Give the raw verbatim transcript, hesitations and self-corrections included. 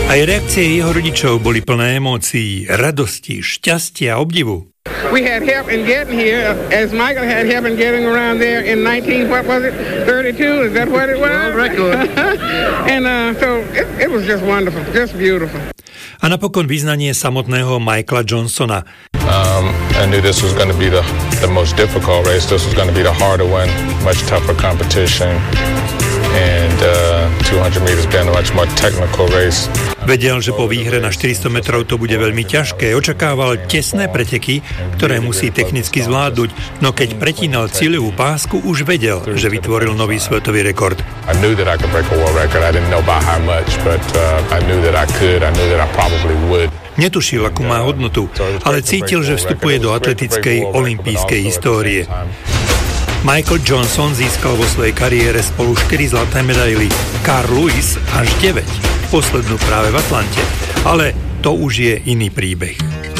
Aj reakcie jeho rodičov boli plné emócií, radosti, šťastia a obdivu. We had help in getting here, as Michael had help in getting around there in nineteen, what was it, thirty-two, is that what it was? World record. And uh, so it, it was just wonderful, just beautiful. A napokon vyznanie samotného Michaela Johnsona. Um, I knew this was going to be the, the most difficult race. This was going to be the harder one, much tougher competition. And uh, two hundred meters being a much more technical race. Vedel, že po výhre na štyristo metrov to bude veľmi ťažké. Očakával tesné preteky, ktoré musí technicky zvládnuť, no keď pretínal cieľovú pásku, už vedel, že vytvoril nový svetový rekord. I knew that I could break a world record. I didn't know by how much, but uh, I knew that I could. I knew that I probably would. Netušil, akú má hodnotu, ale cítil, že vstupuje do atletickej olympijskej histórie. Michael Johnson získal vo svojej kariére spolu štyri zlaté medaily, Carl Lewis až deväť, poslednú práve v Atlante. Ale to už je iný príbeh.